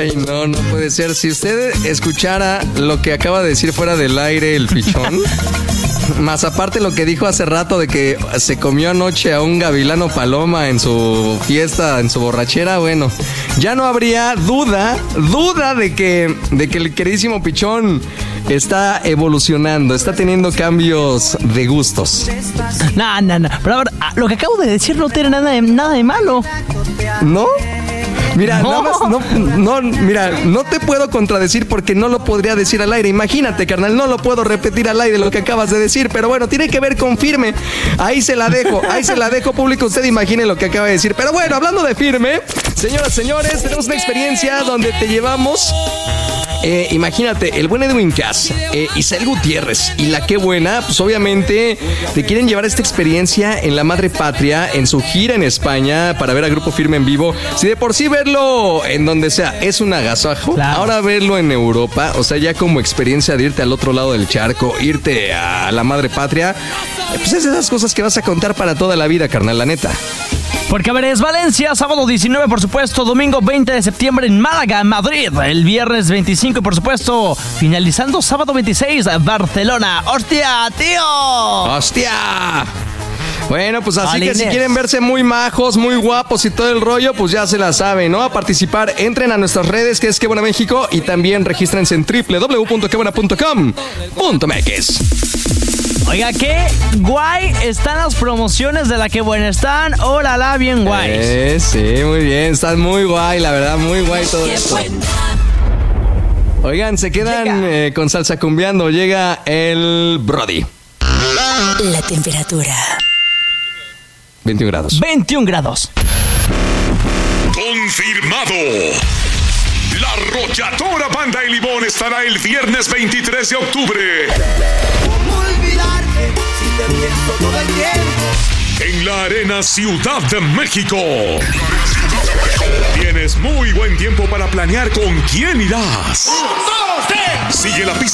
Ay, no puede ser. Si usted escuchara lo que acaba de decir fuera del aire el pichón, más aparte lo que dijo hace rato de que se comió anoche a un gavilano paloma en su fiesta, en su borrachera, bueno, ya no habría duda de que el queridísimo pichón está evolucionando, está teniendo cambios de gustos. No. Pero a ver, lo que acabo de decir no tiene nada de malo. ¿No? Mira, no. Nada más, mira, no te puedo contradecir porque no lo podría decir al aire. Imagínate, carnal, no lo puedo repetir al aire lo que acabas de decir, pero bueno, tiene que ver con Firme. Ahí se la dejo, público, usted imagine lo que acaba de decir. Pero bueno, hablando de Firme, señoras, señores, tenemos una experiencia donde te llevamos... imagínate, el buen Edwin Cass, Isael Gutiérrez y la Qué Buena, pues obviamente te quieren llevar esta experiencia en la madre patria, en su gira en España, para ver a Grupo Firme en vivo. Si de por sí verlo en donde sea es un agasajo, claro, ahora verlo en Europa, o sea, ya como experiencia de irte al otro lado del charco, irte a la madre patria, pues es esas cosas que vas a contar para toda la vida, carnal, la neta. Porque a ver, es Valencia, sábado 19, por supuesto, domingo 20 de septiembre en Málaga, Madrid, el viernes 25 y por supuesto, finalizando sábado 26, Barcelona. ¡Hostia, tío! ¡Hostia! Bueno, pues así que si quieren verse muy majos, muy guapos y todo el rollo, pues ya se la saben, ¿no? A participar, entren a nuestras redes, que es Qué Buena México, y también regístrense en www.quebuena.com.mx. Oiga, qué guay están las promociones de la Qué Buena. Están, órala, bien guay. Sí, muy bien, están muy guay, la verdad, muy guay todo esto. Oigan, se quedan con salsa cumbiando. Llega el Brody. La temperatura 21 grados. 21 grados. Confirmado. La arrolladora Banda El Limón estará el viernes 23 de octubre. ¿Cómo olvidarte si te pienso todo el tiempo? En la Arena Ciudad de México. Tienes muy buen tiempo para planear con quién irás. 1, 2, 3. Sigue la pista